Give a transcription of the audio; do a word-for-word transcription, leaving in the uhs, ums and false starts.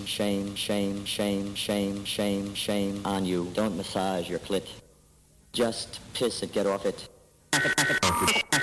shame, shame, shame, shame, shame, shame, shame on you. Don't massage your clit. Just piss it, get off it.